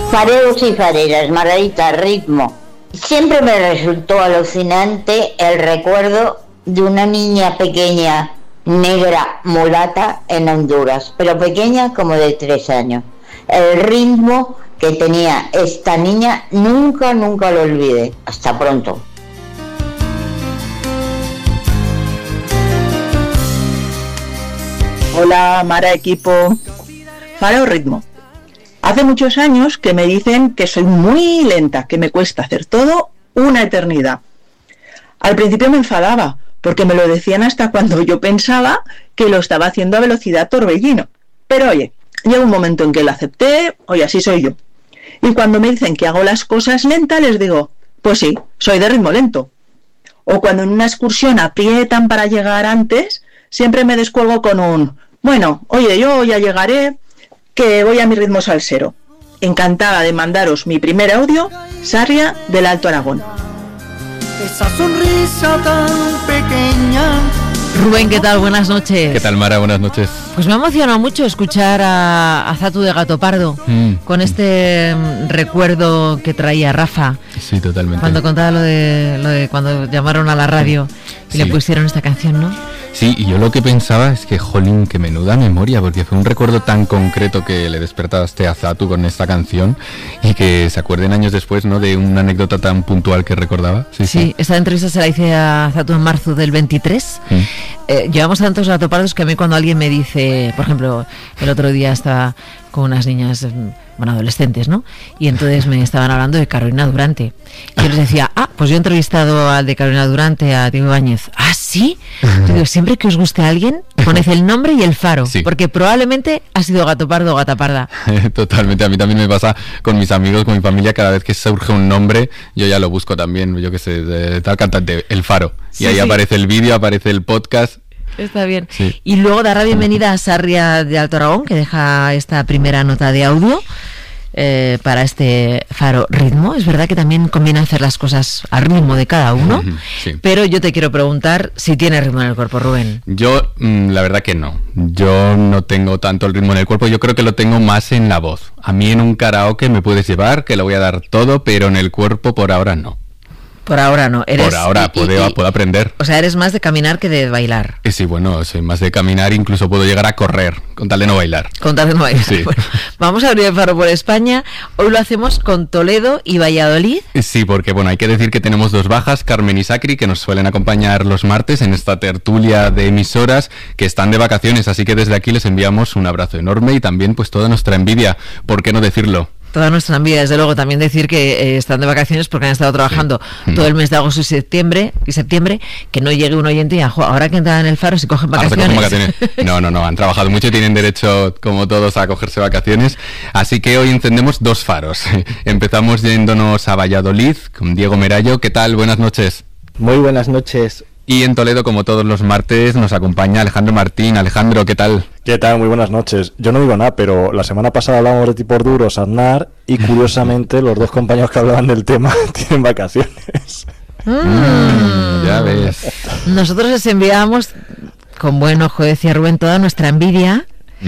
Fareros y fareras, Margarita, ritmo. Siempre me resultó alucinante el recuerdo de una niña pequeña, negra, mulata en Honduras, pero pequeña como de 3 años. El ritmo que tenía esta niña nunca lo olvidé. Hasta pronto. Hola, Mara equipo. Faro ritmo. Hace muchos años que me dicen que soy muy lenta, que me cuesta hacer todo una eternidad. Al principio me enfadaba, porque me lo decían hasta cuando yo pensaba que lo estaba haciendo a velocidad torbellino. Pero oye, llega un momento en que lo acepté, oye, así soy yo. Y cuando me dicen que hago las cosas lentas, les digo, pues sí, soy de ritmo lento. O cuando en una excursión aprietan para llegar antes, siempre me descuelgo con un, bueno, oye, yo ya llegaré, que voy a mi ritmo salsero. Encantada de mandaros mi primer audio, Sarria del Alto Aragón. Esa sonrisa tan pequeña. Rubén, ¿qué tal? Buenas noches. ¿Qué tal, Mara? Buenas noches. Pues me ha emocionado mucho escuchar a Zatu de Gato Pardo con este recuerdo que traía Rafa. Sí, totalmente. Cuando contaba lo de cuando llamaron a la radio y le pusieron esta canción, ¿no? Sí, y yo lo que pensaba es que, jolín, que menuda memoria, porque fue un recuerdo tan concreto que le despertaste a Zatu con esta canción y que se acuerden años después, ¿no?, de una anécdota tan puntual que recordaba. Sí, esta entrevista se la hice a Zatu en marzo del 23. Llevamos tantos gatopardos que a mí cuando alguien me dice, por ejemplo, el otro día estaba con unas niñas, bueno, adolescentes, ¿no? Y entonces me estaban hablando de Carolina Durante. Y yo les decía, pues yo he entrevistado al de Carolina Durante, a Diego Ibáñez. ¿Ah, sí? Yo digo, siempre que os guste a alguien, poned el nombre y el faro, sí, porque probablemente ha sido Gato Pardo o Gata Parda. Totalmente, a mí también me pasa con mis amigos, con mi familia, cada vez que surge un nombre, yo ya lo busco también, yo qué sé, de tal cantante, el faro. Y ahí aparece el vídeo, aparece el podcast. Está bien. Sí. Y luego dar la bienvenida a Sarria de Alto Aragón, que deja esta primera nota de audio para este Faro ritmo. Es verdad que también conviene hacer las cosas al ritmo de cada uno, sí, pero yo te quiero preguntar si tienes ritmo en el cuerpo, Rubén. Yo, la verdad que no. Yo no tengo tanto el ritmo en el cuerpo, yo creo que lo tengo más en la voz. A mí en un karaoke me puedes llevar, que lo voy a dar todo, pero en el cuerpo por ahora no. Por ahora no. Por ahora puedo aprender. O sea, eres más de caminar que de bailar. Sí, bueno, soy más de caminar, incluso puedo llegar a correr, con tal de no bailar. Con tal de no bailar. Sí. Bueno, vamos a abrir el Faro por España. Hoy lo hacemos con Toledo y Valladolid. Sí, porque bueno, hay que decir que tenemos dos bajas, Carmen y Sacri, que nos suelen acompañar los martes en esta tertulia de emisoras, que están de vacaciones, así que desde aquí les enviamos un abrazo enorme y también pues toda nuestra envidia, ¿por qué no decirlo? Toda nuestra envidia, desde luego. También decir que están de vacaciones porque han estado trabajando todo el mes de agosto y septiembre, que no llegue un oyente y ahora que entran en el Faro se cogen vacaciones. No, han trabajado mucho y tienen derecho, como todos, a cogerse vacaciones. Así que hoy encendemos dos faros. Empezamos yéndonos a Valladolid con Diego Merallo. ¿Qué tal? Buenas noches. Muy buenas noches. Y en Toledo, como todos los martes, nos acompaña Alejandro Martín. Alejandro, ¿qué tal? ¿Qué tal? Muy buenas noches. Yo no digo nada, pero la semana pasada hablábamos de tipos duros, Aznar, y curiosamente los dos compañeros que hablaban del tema tienen vacaciones. Ya ves. Nosotros les enviábamos, con buen ojo, decía Rubén, toda nuestra envidia,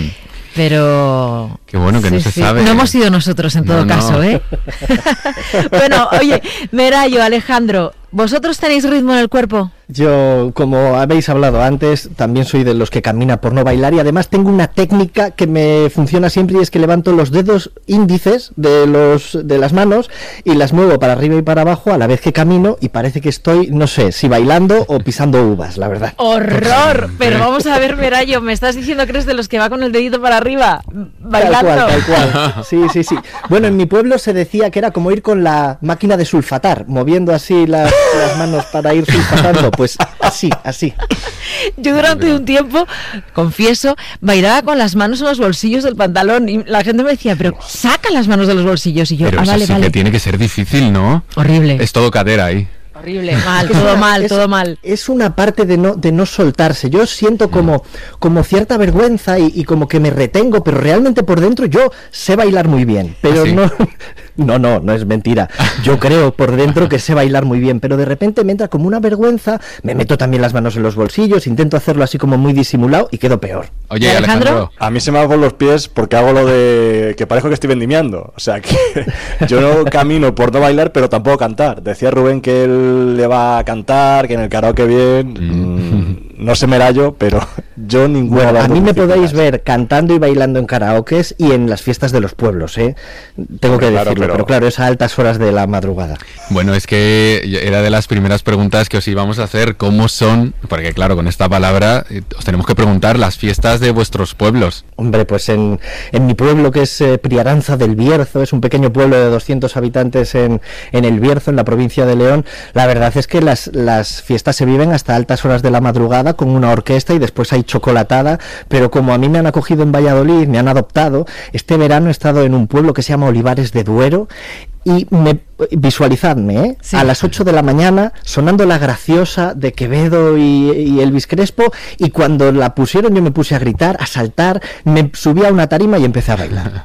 pero... Qué bueno que no se sabe. No hemos sido nosotros en todo caso, ¿eh? Bueno, oye, Merallo, Alejandro, ¿vosotros tenéis ritmo en el cuerpo? Yo, como habéis hablado antes, también soy de los que camina por no bailar y además tengo una técnica que me funciona siempre y es que levanto los dedos índices de las manos y las muevo para arriba y para abajo a la vez que camino y parece que estoy, no sé, si bailando o pisando uvas, la verdad. ¡Horror! Pero vamos a ver, Merallo, ¿me estás diciendo que eres de los que va con el dedito para arriba bailando? Tal cual. Sí. Bueno, en mi pueblo se decía que era como ir con la máquina de sulfatar, moviendo así las manos para ir sulfatando. Pues así. Yo durante un tiempo, confieso, bailaba con las manos en los bolsillos del pantalón y la gente me decía, pero saca las manos de los bolsillos y yo, pero vale. Que tiene que ser difícil, ¿no? Horrible. Es todo cadera ahí. Horrible, todo mal. Es una parte de no soltarse. Yo siento como cierta vergüenza y como que me retengo, pero realmente por dentro yo sé bailar muy bien, pero No es mentira. Yo creo por dentro que sé bailar muy bien, pero de repente me entra como una vergüenza, me meto también las manos en los bolsillos, intento hacerlo así como muy disimulado y quedo peor. Oye, Alejandro, a mí se me va por los pies porque hago lo de que parezco que estoy vendimiando. O sea, que yo no camino por no bailar, pero tampoco cantar. Decía Rubén que él le va a cantar, que en el karaoke bien. No sé merallo, pero yo ninguna. Bueno, a mí me podéis ver cantando y bailando en karaokes y en las fiestas de los pueblos, ¿eh? Tengo que decirlo, pero claro, es a altas horas de la madrugada. Bueno, es que era de las primeras preguntas que os íbamos a hacer, ¿cómo son? Porque claro, con esta palabra os tenemos que preguntar las fiestas de vuestros pueblos. Hombre, pues en mi pueblo, que es Priaranza del Bierzo, es un pequeño pueblo de 200 habitantes en el Bierzo, en la provincia de León, la verdad es que las fiestas se viven hasta altas horas de la madrugada con una orquesta y después hay chocolatada, pero como a mí me han acogido en Valladolid, me han adoptado, este verano he estado en un pueblo que se llama Olivares de Duero y visualizadme, sí, a las 8 de la mañana sonando La Graciosa de Quevedo y Elvis Crespo, y cuando la pusieron yo me puse a gritar, a saltar, me subí a una tarima y empecé a bailar.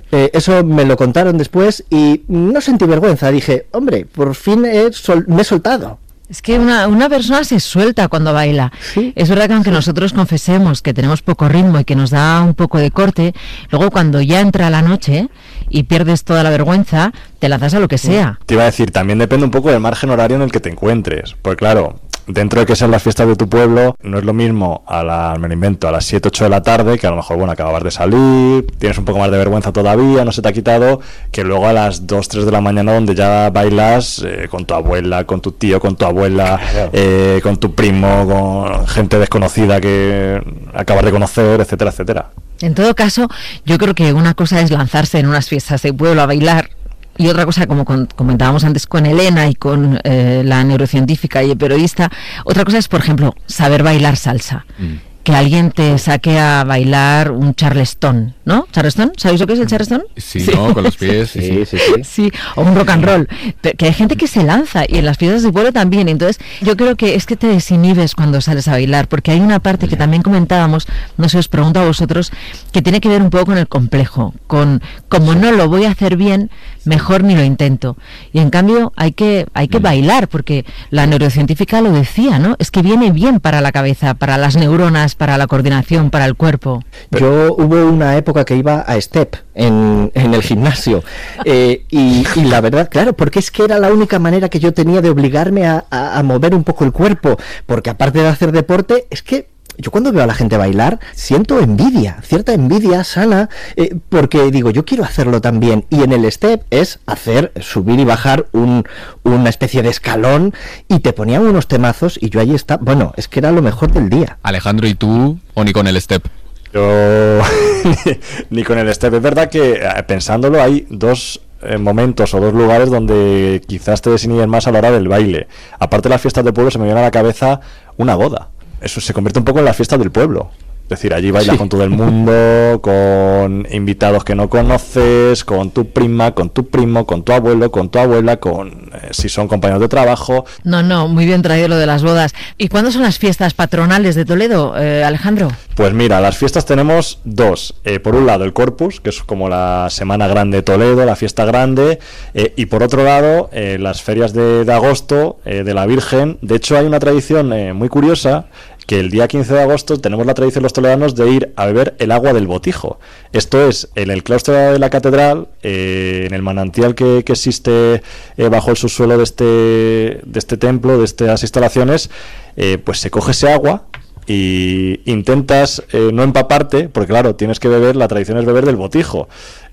Eso me lo contaron después y no sentí vergüenza, dije, hombre, por fin me he soltado. Es que una persona se suelta cuando baila. ¿Sí? Es verdad que aunque nosotros confesemos que tenemos poco ritmo y que nos da un poco de corte, luego cuando ya entra la noche y pierdes toda la vergüenza, te lanzas a lo que sea. Te iba a decir, también depende un poco del margen horario en el que te encuentres. Porque claro, dentro de que sean las fiestas de tu pueblo, no es lo mismo me lo invento, a las 7, 8 de la tarde, que a lo mejor, bueno, acabas de salir, tienes un poco más de vergüenza todavía, no se te ha quitado, que luego a las 2, 3 de la mañana donde ya bailas con tu abuela, con tu tío, con tu abuela, con tu primo, con gente desconocida que acabas de conocer, etcétera, etcétera. En todo caso, yo creo que una cosa es lanzarse en unas fiestas de pueblo a bailar, y otra cosa, como comentábamos antes con Elena y con la neurocientífica y el periodista, otra cosa es, por ejemplo, saber bailar salsa. Que alguien te saque a bailar un charleston, ¿no? ¿Charleston? ¿Sabéis lo que es el charleston? Sí, sí. ¿No? Con los pies. Sí, o un rock and roll. Que hay gente que se lanza, y en las fiestas de pueblo también. Entonces, yo creo que es que te desinhibes cuando sales a bailar, porque hay una parte que también comentábamos, no sé, os pregunto a vosotros, que tiene que ver un poco con el complejo, con como no lo voy a hacer bien, mejor ni lo intento. Y en cambio hay que bailar, porque la neurocientífica lo decía, ¿no? Es que viene bien para la cabeza, para las neuronas, para la coordinación, para el cuerpo. Yo hubo una época que iba a step en el gimnasio y la verdad, claro, porque es que era la única manera que yo tenía de obligarme a mover un poco el cuerpo, porque aparte de hacer deporte, es que yo cuando veo a la gente bailar siento envidia, cierta envidia sana, porque digo, yo quiero hacerlo también, y en el step es subir y bajar una especie de escalón, y te ponían unos temazos y yo ahí estaba, bueno, es que era lo mejor del día. Alejandro, ¿y tú o ni con el step? Yo ni con el step. Es verdad que pensándolo hay dos momentos o dos lugares donde quizás te desinhibes más a la hora del baile. Aparte de las fiestas de pueblo, se me viene a la cabeza una boda. Eso se convierte un poco en la fiesta del pueblo. Es decir, allí bailas con todo el mundo, con invitados que no conoces, con tu prima, con tu primo, con tu abuelo, con tu abuela, si son compañeros de trabajo. No, muy bien traído lo de las bodas. ¿Y cuándo son las fiestas patronales de Toledo, Alejandro? Pues mira, las fiestas tenemos dos. Por un lado el Corpus, que es como la Semana Grande de Toledo, la fiesta grande, y por otro lado las ferias de agosto de la Virgen. De hecho hay una tradición muy curiosa, que el día 15 de agosto tenemos la tradición los toledanos de ir a beber el agua del botijo. Esto es en el claustro de la catedral, en el manantial que existe bajo el subsuelo de este templo, de estas instalaciones, pues se coge ese agua y intentas no empaparte, porque claro, tienes que beber, la tradición es beber del botijo.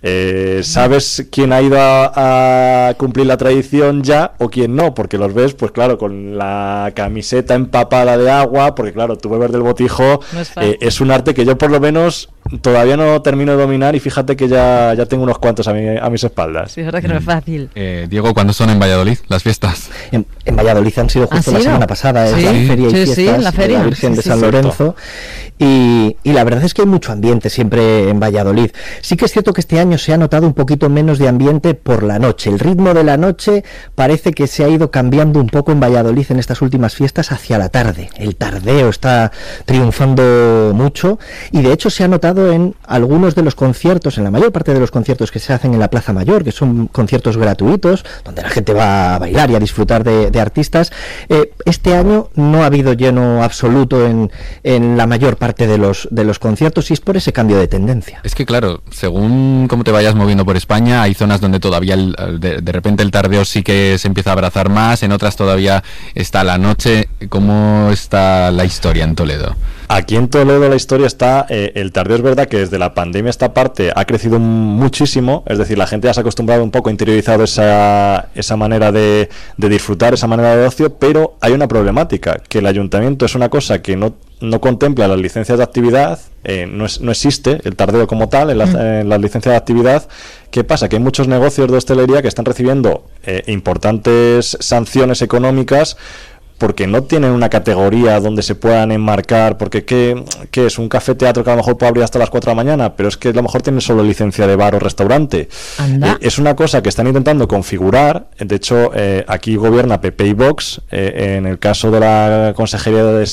¿Sabes quién ha ido a cumplir la tradición ya o quién no? Porque los ves, pues claro, con la camiseta empapada de agua, porque claro, tú beber del botijo no es un arte que yo por lo menos todavía no termino de dominar, y fíjate que ya tengo unos cuantos a mis espaldas. Sí, es verdad que no es fácil. Diego, ¿cuándo son en Valladolid las fiestas? En Valladolid han sido justo la semana pasada, ¿Sí? La feria y fiestas la feria. de la Virgen de San Lorenzo. Y la verdad es que hay mucho ambiente siempre en Valladolid. Sí que es cierto que este año se ha notado un poquito menos de ambiente por la noche. El ritmo de la noche parece que se ha ido cambiando un poco en Valladolid en estas últimas fiestas hacia la tarde. El tardeo está triunfando mucho y de hecho se ha notado en algunos de los conciertos, en la mayor parte de los conciertos que se hacen en la Plaza Mayor, que son conciertos gratuitos, donde la gente va a bailar y a disfrutar de artistas. Este año no ha habido lleno absoluto en la mayor parte de los conciertos y es por ese cambio de tendencia. Es que claro, según cómo te vayas moviendo por España, hay zonas donde todavía de repente el tardeo sí que se empieza a abrazar más, en otras todavía está la noche. ¿Cómo está la historia en Toledo? Aquí en Toledo la historia está, el tardeo es verdad que desde la pandemia esta parte ha crecido muchísimo, es decir, la gente ya se ha acostumbrado un poco, ha interiorizado esa manera de disfrutar, esa manera de ocio, pero hay una problemática, que el ayuntamiento es una cosa que no contempla las licencias de actividad, no existe el tardeo como tal en las licencias de actividad. ¿Qué pasa? Que hay muchos negocios de hostelería que están recibiendo importantes sanciones económicas porque no tienen una categoría donde se puedan enmarcar, porque ¿qué es? Un café teatro que a lo mejor puede abrir hasta las 4 de la mañana, pero es que a lo mejor tiene solo licencia de bar o restaurante. Es una cosa que están intentando configurar. De hecho, aquí gobierna PP y Vox, en el caso de la Concejalía de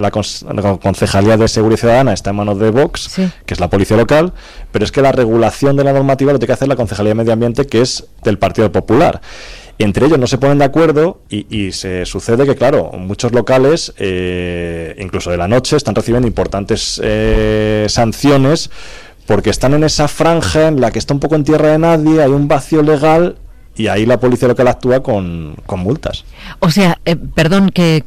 Seguridad Ciudadana está en manos de Vox, sí, que es la policía local, pero es que la regulación de la normativa lo tiene que hacer la Concejalía de Medio Ambiente, que es del Partido Popular. Entre ellos no se ponen de acuerdo y se sucede que, claro, muchos locales, incluso de la noche, están recibiendo importantes sanciones porque están en esa franja en la que está un poco en tierra de nadie, hay un vacío legal y ahí la policía local actúa con multas. O sea, perdón que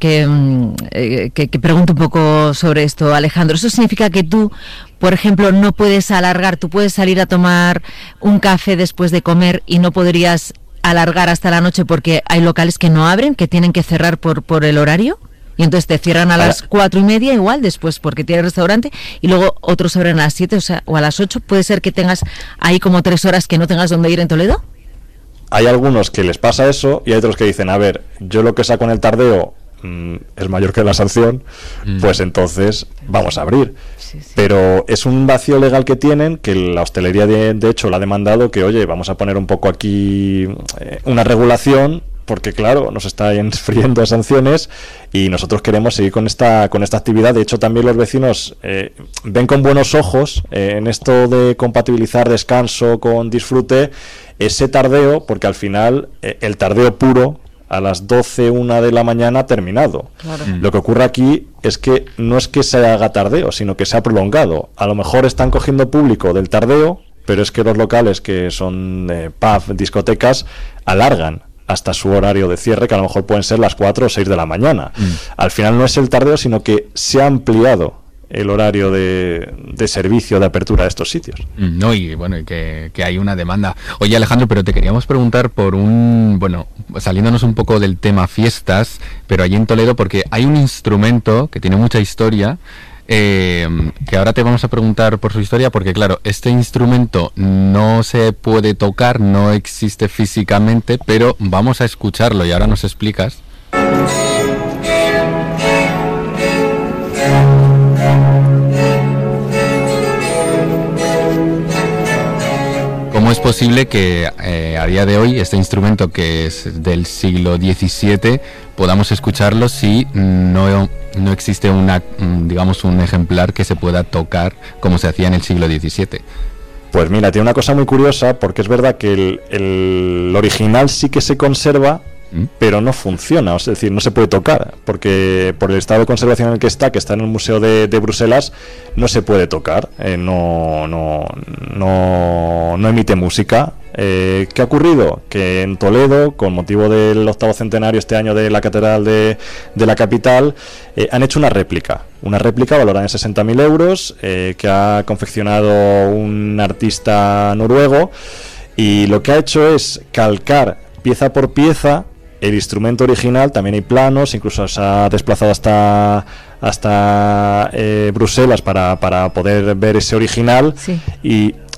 pregunto un poco sobre esto, Alejandro. ¿Eso significa que tú, por ejemplo, no puedes alargar, tú puedes salir a tomar un café después de comer y no podrías alargar hasta la noche porque hay locales que no abren, que tienen que cerrar por el horario? Y entonces te cierran a las 4:30 igual, después porque tienes restaurante, y luego otros abren a las 7, o a las 8. ¿Puede ser que tengas ahí como 3 horas que no tengas dónde ir en Toledo? Hay algunos que les pasa eso y hay otros que dicen, a ver, yo lo que saco en el tardeo es mayor que la sanción, pues entonces vamos a abrir. Sí. Pero es un vacío legal que tienen, que la hostelería de hecho la ha demandado, que oye, vamos a poner un poco aquí una regulación, porque claro, nos está enfriando sanciones y nosotros queremos seguir con esta actividad. De hecho, también los vecinos ven con buenos ojos en esto de compatibilizar descanso con disfrute, ese tardeo, porque al final el tardeo puro a las 12, 1 de la mañana ha terminado. Claro. Lo que ocurre aquí es que no es que se haga tardeo, sino que se ha prolongado. A lo mejor están cogiendo público del tardeo, pero es que los locales que son pub, discotecas, alargan hasta su horario de cierre, que a lo mejor pueden ser las 4 o 6 de la mañana. Al final no es el tardeo, sino que se ha ampliado el horario de servicio, de apertura de estos sitios. No, y bueno, que hay una demanda. Oye, Alejandro, pero te queríamos preguntar saliéndonos un poco del tema fiestas, pero allí en Toledo, porque hay un instrumento que tiene mucha historia, que ahora te vamos a preguntar por su historia, porque claro, este instrumento no se puede tocar, no existe físicamente, pero vamos a escucharlo y ahora nos explicas. ¿Cómo es posible que a día de hoy este instrumento, que es del siglo XVII, podamos escucharlo si no existe un ejemplar que se pueda tocar como se hacía en el siglo XVII? Pues mira, tiene una cosa muy curiosa, porque es verdad que el original sí que se conserva, pero no funciona, es decir, no se puede tocar, porque por el estado de conservación en el que está en el Museo de Bruselas, no se puede tocar, no emite música. ¿Qué ha ocurrido? Que en Toledo, con motivo del 8º centenario este año de la Catedral de la capital, han hecho una réplica valorada en 60.000 euros, que ha confeccionado un artista noruego, y lo que ha hecho es calcar pieza por pieza el instrumento original. También hay planos, incluso se ha desplazado hasta Bruselas para poder ver ese original. Sí. Y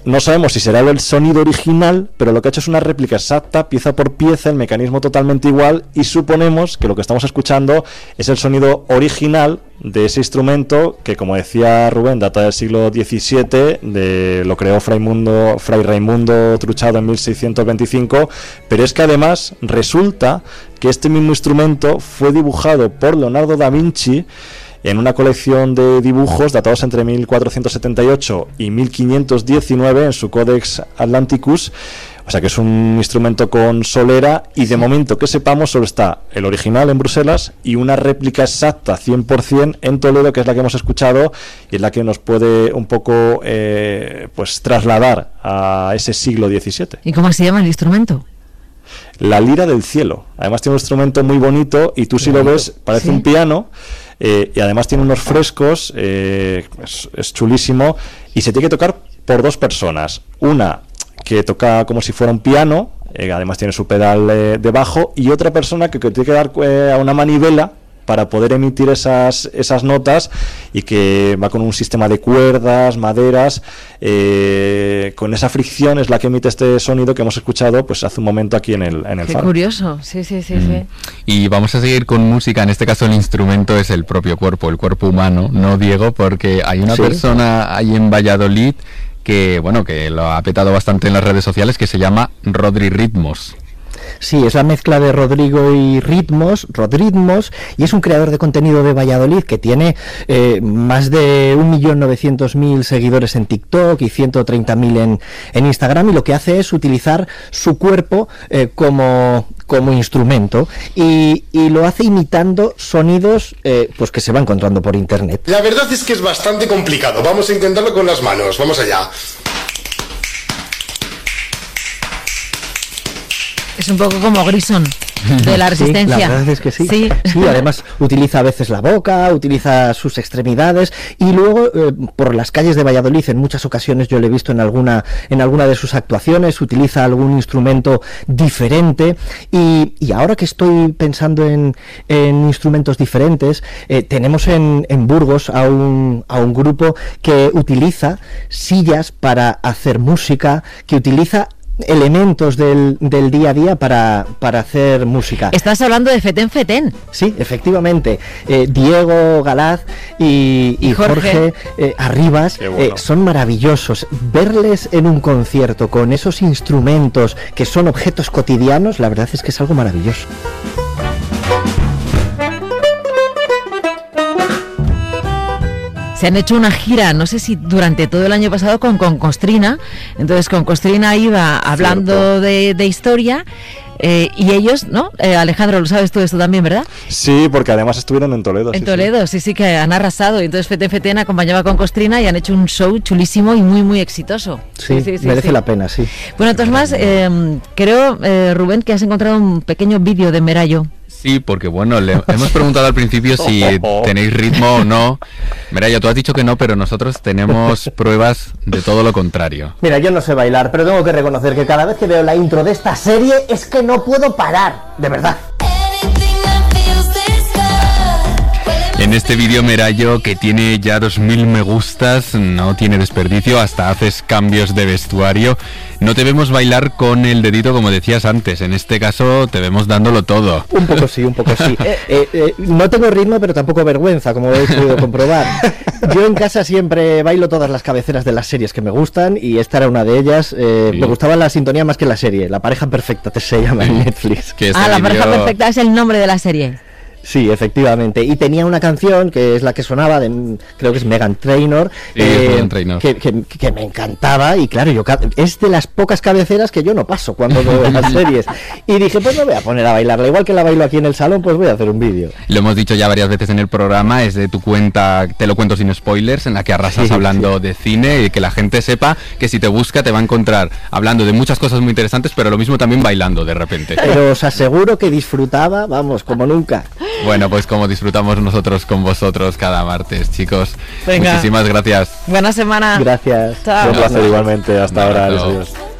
no sabemos si será el sonido original, pero lo que ha hecho es una réplica exacta, pieza por pieza, el mecanismo totalmente igual, y suponemos que lo que estamos escuchando es el sonido original de ese instrumento que, como decía Rubén, data del siglo XVII, lo creó Fray Raimundo Truchado en 1625, pero es que además resulta que este mismo instrumento fue dibujado por Leonardo da Vinci en una colección de dibujos datados entre 1478 y 1519 en su Codex Atlanticus. O sea que es un instrumento con solera, y de momento que sepamos solo está el original en Bruselas y una réplica exacta 100% en Toledo, que es la que hemos escuchado y es la que nos puede un poco pues trasladar a ese siglo XVII. ¿Y cómo se llama el instrumento? La lira del cielo. Además tiene un instrumento muy bonito y tú si lo ves parece un piano. Y además tiene unos frescos, es chulísimo, y se tiene que tocar por dos personas. Una que toca como si fuera un piano, además tiene su pedal de bajo, y otra persona que tiene que dar a una manivela para poder emitir esas notas, y que va con un sistema de cuerdas, maderas, con esa fricción es la que emite este sonido que hemos escuchado pues hace un momento aquí en el Qué faro. curioso, sí. Y vamos a seguir con música, en este caso el instrumento es el propio cuerpo, el cuerpo humano, no Diego, porque hay una persona ahí en Valladolid que, bueno, que lo ha petado bastante en las redes sociales, que se llama Rodri Ritmos. Sí, es la mezcla de Rodrigo y Rodritmos, y es un creador de contenido de Valladolid que tiene más de 1.900.000 seguidores en TikTok y 130.000 en Instagram, y lo que hace es utilizar su cuerpo como instrumento, y lo hace imitando sonidos pues que se va encontrando por internet. La verdad es que es bastante complicado. Vamos a intentarlo con las manos. Vamos allá. Es un poco como Grison de la Resistencia. Sí, la verdad es que sí. Sí, además utiliza a veces la boca, utiliza sus extremidades, y luego por las calles de Valladolid en muchas ocasiones yo le he visto en alguna de sus actuaciones, utiliza algún instrumento diferente, y ahora que estoy pensando en instrumentos diferentes, tenemos en Burgos a un grupo que utiliza sillas para hacer música, que utiliza elementos del día a día para hacer música. Estás hablando de Fetén Fetén. Sí, efectivamente. Diego Galaz y Jorge Arribas son maravillosos. Verles en un concierto con esos instrumentos que son objetos cotidianos, la verdad es que es algo maravilloso. Se han hecho una gira, no sé si durante todo el año pasado, con Concostrina. Entonces con Concostrina iba hablando de historia, y ellos, ¿no? Alejandro, lo sabes tú esto también, ¿verdad? Sí, porque además estuvieron en Toledo. En Toledo, sí, que han arrasado. Y entonces Fetén Fetén acompañaba con Concostrina y han hecho un show chulísimo y muy, muy exitoso. Sí, merece la pena, sí. Bueno, entonces más, creo, Rubén, que has encontrado un pequeño vídeo de Merayo. Sí, porque bueno, le hemos preguntado al principio si tenéis ritmo o no. Mira, ya tú has dicho que no, pero nosotros tenemos pruebas de todo lo contrario. Mira, yo no sé bailar, pero tengo que reconocer que cada vez que veo la intro de esta serie es que no puedo parar, de verdad. En este vídeo Merayo, que tiene ya 2.000 me gustas, no tiene desperdicio, hasta haces cambios de vestuario. No te vemos bailar con el dedito como decías antes, en este caso te vemos dándolo todo. Un poco sí. No tengo ritmo, pero tampoco vergüenza, como habéis podido comprobar. Yo en casa siempre bailo todas las cabeceras de las series que me gustan, y esta era una de ellas. Sí. Me gustaba la sintonía más que la serie. La pareja perfecta se llama en Netflix. La pareja perfecta es el nombre de la serie. Sí, efectivamente. Y tenía una canción que es la que sonaba, creo que es Meghan Trainor, que me encantaba. Y claro, es de las pocas cabeceras que yo no paso cuando veo las series. Y dije, pues me voy a poner a bailarla. Igual que la bailo aquí en el salón, pues voy a hacer un vídeo. Lo hemos dicho ya varias veces en el programa, es de tu cuenta, te lo cuento sin spoilers, en la que arrasas hablando de cine, y que la gente sepa que si te busca te va a encontrar hablando de muchas cosas muy interesantes, pero lo mismo también bailando de repente. Pero os aseguro que disfrutaba, vamos, como nunca. Bueno, pues como disfrutamos nosotros con vosotros cada martes, chicos. Venga. Muchísimas gracias. Buena semana. Gracias. Un placer igualmente. Hasta ahora. Adiós.